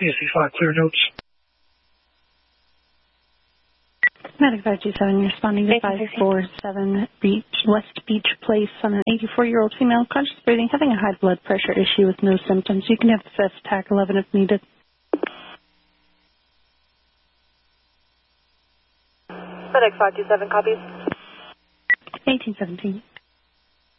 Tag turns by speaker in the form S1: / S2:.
S1: BSC5, clear notes.
S2: Medic 527, you're responding to 547 West Beach Place on an 84-year-old female, conscious breathing, having a high blood pressure issue with no symptoms. You can have the fifth TAC 11 if needed.
S3: Medic 527 copies.
S2: 1817.